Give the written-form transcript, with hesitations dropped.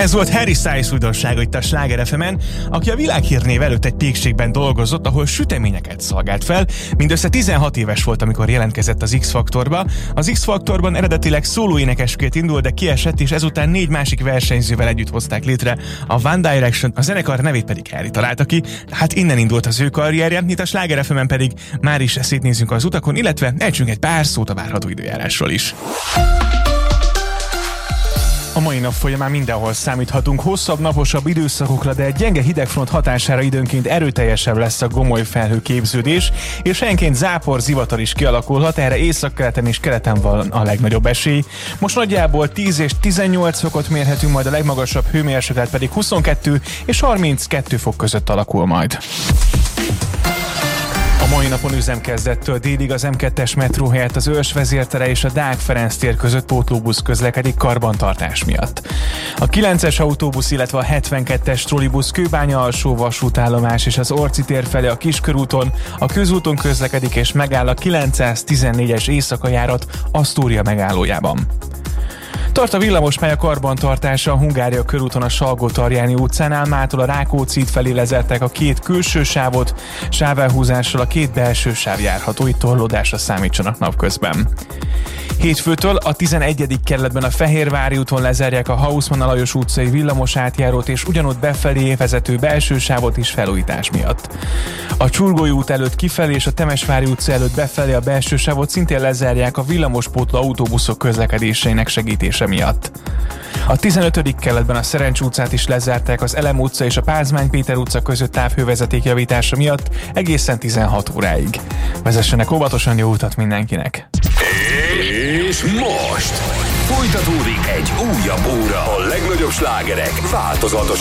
Ez volt Harry Styles újdonsága itt a Sláger FM-en, aki a világhírnév előtt egy pékségben dolgozott, ahol süteményeket szolgált fel. Mindössze 16 éves volt, amikor jelentkezett az X-Faktorba. Az X-Faktorban eredetileg szólóénekesként indult, de kiesett, és ezután 4 másik versenyzővel együtt hozták létre a One Direction, a zenekar nevét pedig Harry találta ki. Hát innen indult az ő karrierje, itt a Sláger FM-en pedig már is szétnézzünk az utakon, illetve ejtsünk egy pár szót a várható időjárásról is. A mai nap folyamán mindenhol számíthatunk hosszabb, naposabb időszakokra, de egy gyenge hidegfront hatására időnként erőteljesebb lesz a gomoly felhőképződés, és helyenként zápor, zivatar is kialakulhat, erre északkeleten és keleten van a legnagyobb esély. Most nagyjából 10 és 18 fokot mérhetünk, majd a legmagasabb hőmérséklet pedig 22 és 32 fok között alakul majd. A mai napon üzemkezdettől délig az M2-es metró helyett az Őrs vezértere és a Deák Ferenc tér között pótlóbusz közlekedik karbantartás miatt. A 9-es autóbusz, illetve a 72-es trollibusz Kőbánya alsó vasútállomás és az Orci tér felé a Kiskörúton, a közúton közlekedik és megáll a 914-es éjszakai járat Asztória megállójában. Tart a villamospálya karbantartása a Hungária körúton a Salgótarjáni utcánál, mától a Rákóczi felé lezárták a 2 külső sávot, sávelhúzással a 2 belső sáv járható, itt torlódásra számítsanak napközben. Hétfőtől a 11. kerületben a Fehérvári úton lezárják a Hausmann Alajos utcai villamos átjárót, és ugyanott befelé vezető belső sávot is felújítás miatt. A Csurgói út előtt kifelé és a Temesvári utca előtt befelé a belső sávot szintén lezárják a villamospótló autóbuszok közlekedéseinek segítése miatt. A 15. kerületben a Szerencs utcát is lezárták az Elem utca és a Pázmány Péter utca között távhővezeték javítása miatt egészen 16 óráig. Vezessenek óvatosan, jó utat mindenkinek! És most folytatódik egy újabb óra a legnagyobb slágerek változatos